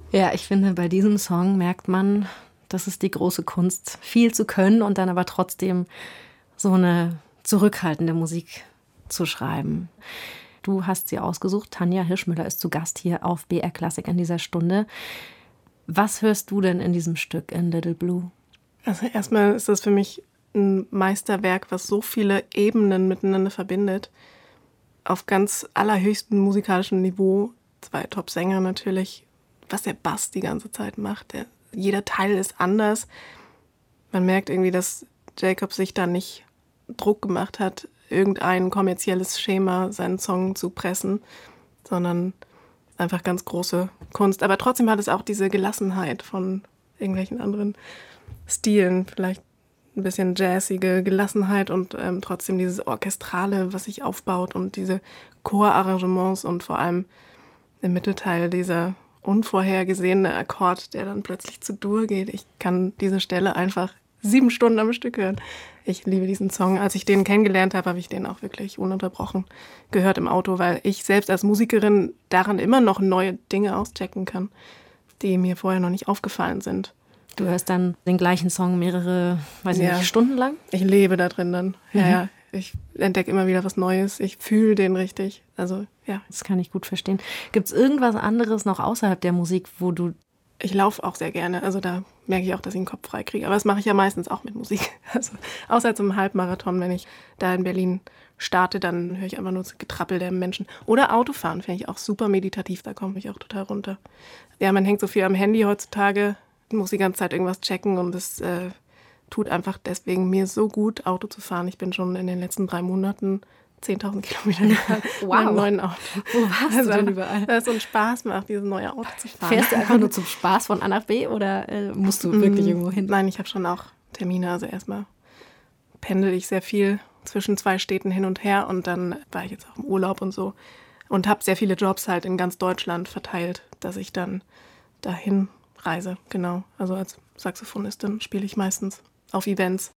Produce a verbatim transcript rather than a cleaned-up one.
Ja, ich finde, bei diesem Song merkt man, das ist die große Kunst, viel zu können und dann aber trotzdem so eine zurückhaltende Musik zu schreiben. Du hast sie ausgesucht. Tanja Hirschmüller ist zu Gast hier auf B R Klassik in dieser Stunde. Was hörst du denn in diesem Stück, in Little Blue? Also erstmal ist das für mich ein Meisterwerk, was so viele Ebenen miteinander verbindet. Auf ganz allerhöchstem musikalischen Niveau. Zwei Top-Sänger natürlich. Was der Bass die ganze Zeit macht. Der, jeder Teil ist anders. Man merkt irgendwie, dass Jacob sich da nicht Druck gemacht hat, irgendein kommerzielles Schema seinen Song zu pressen, sondern einfach ganz große Kunst. Aber trotzdem hat es auch diese Gelassenheit von irgendwelchen anderen Stilen, vielleicht ein bisschen jazzige Gelassenheit und ähm, trotzdem dieses Orchestrale, was sich aufbaut und diese Chorarrangements und vor allem im Mittelteil dieser unvorhergesehene Akkord, der dann plötzlich zu Dur geht. Ich kann diese Stelle einfach sieben Stunden am Stück hören. Ich liebe diesen Song. Als ich den kennengelernt habe, habe ich den auch wirklich ununterbrochen gehört im Auto, weil ich selbst als Musikerin daran immer noch neue Dinge auschecken kann, die mir vorher noch nicht aufgefallen sind. Du hörst dann den gleichen Song mehrere, weiß ich Ja. nicht, Stunden lang? Ich lebe da drin dann. Ja, Mhm. ja. Ich entdecke immer wieder was Neues. Ich fühle den richtig. Also, ja. Das kann ich gut verstehen. Gibt es irgendwas anderes noch außerhalb der Musik, wo du... Ich laufe auch sehr gerne. Also da merke ich auch, dass ich den Kopf frei kriege. Aber das mache ich ja meistens auch mit Musik. Also außer zum Halbmarathon, wenn ich da in Berlin starte, dann höre ich einfach nur das Getrappel der Menschen. Oder Autofahren finde ich auch super meditativ. Da komme ich auch total runter. Ja, man hängt so viel am Handy heutzutage, muss die ganze Zeit irgendwas checken und es äh, tut einfach deswegen mir so gut, Auto zu fahren. Ich bin schon in den letzten drei Monaten zehntausend Kilometer gefahren. Wow. Mit einem neuen Auto. Wo warst Also, du denn überall? Weil es so einen Spaß macht, dieses neue Auto zu fahren. Fährst du einfach nur zum Spaß von A nach B oder äh, musst du wirklich irgendwo hin? Nein, ich habe schon auch Termine. Also erstmal pendel ich sehr viel zwischen zwei Städten hin und her und dann war ich jetzt auch im Urlaub und so und habe sehr viele Jobs halt in ganz Deutschland verteilt, dass ich dann dahin reise. Genau, also als Saxophonistin spiele ich meistens auf Events.